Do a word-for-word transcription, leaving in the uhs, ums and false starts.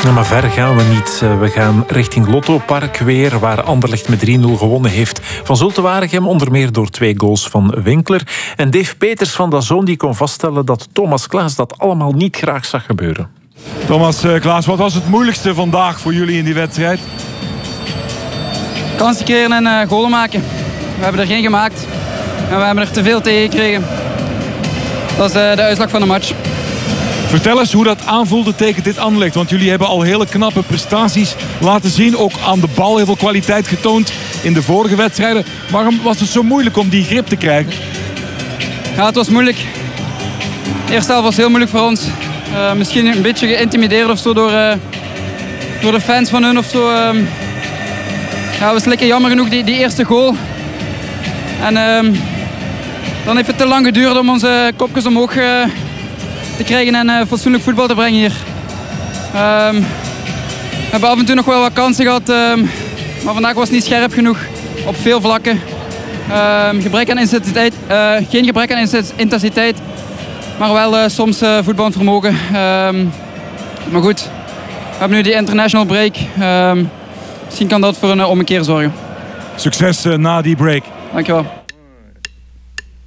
Ja, maar ver gaan we niet. We gaan richting Lottopark weer, waar Anderlecht met drie nul gewonnen heeft van Zulte Waregem, onder meer door twee goals van Winkler. En Dave Peters van D A Z N die kon vaststellen dat Thomas Klaas dat allemaal niet graag zag gebeuren. Thomas uh, Klaas, wat was het moeilijkste vandaag voor jullie in die wedstrijd? Kansen creëren en uh, goalen maken. We hebben er geen gemaakt en we hebben er te veel tegen gekregen. Dat is uh, de uitslag van de match. Vertel eens hoe dat aanvoelde tegen dit Anderlecht. Want jullie hebben al hele knappe prestaties laten zien. Ook aan de bal heel veel kwaliteit getoond in de vorige wedstrijden. Waarom was het zo moeilijk om die grip te krijgen? Ja, het was moeilijk. De eerste helft was heel moeilijk voor ons. Uh, misschien een beetje geïntimideerd of zo door, uh, door de fans van hun of zo. Uh, ja, we slikken jammer genoeg die, die eerste goal. En uh, dan heeft het te lang geduurd om onze kopjes omhoog uh, te krijgen en uh, fatsoenlijk voetbal te brengen hier. Um, we hebben af en toe nog wel wat kansen gehad, um, maar vandaag was het niet scherp genoeg op veel vlakken. Um, gebrek aan intensiteit, uh, geen gebrek aan intensiteit, maar wel uh, soms uh, voetballend vermogen. Um, maar goed, we hebben nu die international break. Um, misschien kan dat voor een uh, ommekeer zorgen. Succes uh, na die break. Dankjewel.